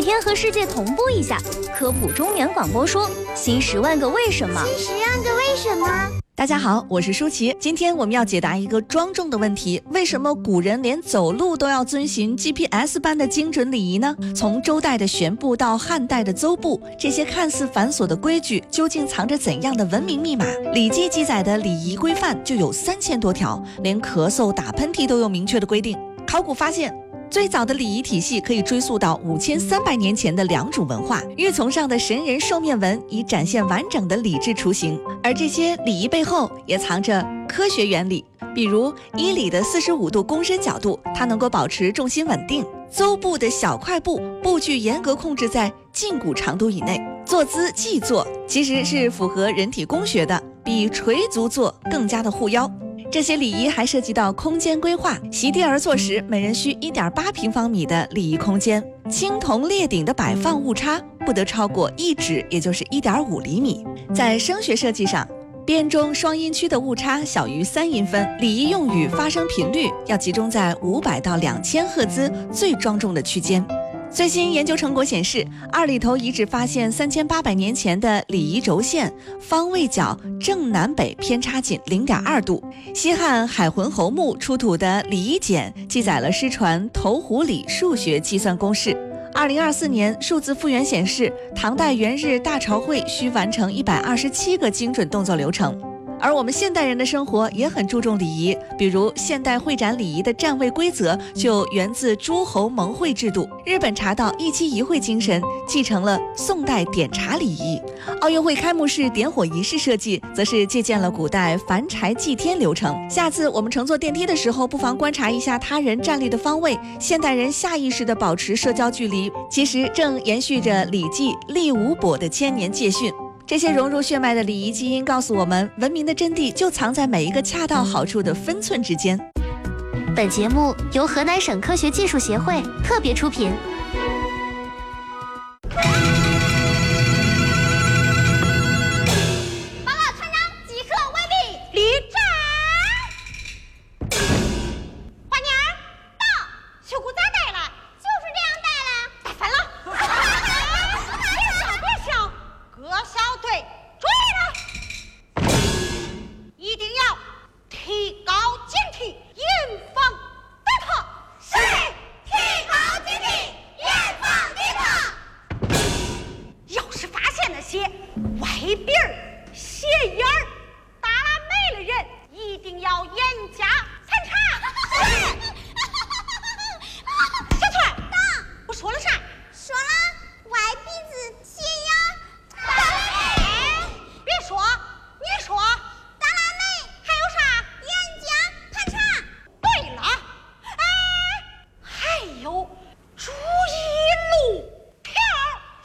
天和世界同步一下，科普中原广播说新10万个为什么。 新10万个为什么。 大家好，我是舒淇。今天我们要解答一个庄重的问题：为什么古人连走路都要遵循 GPS 般的精准礼仪呢？从周代的玄步到汉代的邹步，这些看似繁琐的规矩究竟藏着怎样的文明密码？《礼记》记载的礼仪规范就有3000多条，连咳嗽、打喷嚏都有明确的规定。考古发现，最早的礼仪体系可以追溯到5300年前的良渚文化，玉琮上的神人兽面纹以展现完整的礼制雏形。而这些礼仪背后也藏着科学原理，比如衣礼的45度躬身角度，它能够保持重心稳定；邹步的小快步，步距严格控制在胫骨长度以内；坐姿跽坐其实是符合人体工学的，比垂足坐更加的护腰。这些礼仪还涉及到空间规划，席地而坐时每人需1.8平方米的礼仪空间，青铜列顶的摆放误差不得超过1指，也就是1.5厘米。在声学设计上，编钟双音区的误差小于3音分，礼仪用语发声频率要集中在500到2000赫兹最庄重的区间。最新研究成果显示，二里头遗址发现3800年前的礼仪轴线方位角正南北偏差仅0.2度。西汉海浑侯墓出土的礼仪简记载了失传头壶礼数学计算公式。2024年数字复原显示，唐代元日大朝会需完成127个精准动作流程。而我们现代人的生活也很注重礼仪，比如现代会展礼仪的站位规则就源自诸侯盟会制度。日本茶道一期一会精神继承了宋代点茶礼仪。奥运会开幕式点火仪式设计则是借鉴了古代凡柴祭天流程。下次我们乘坐电梯的时候，不妨观察一下他人站立的方位，现代人下意识地保持社交距离，其实正延续着《礼记》立无跛的千年戒训。这些融入血脉的礼仪基因告诉我们，文明的真谛就藏在每一个恰到好处的分寸之间。 本节目由河南省科学技术协会特别出品。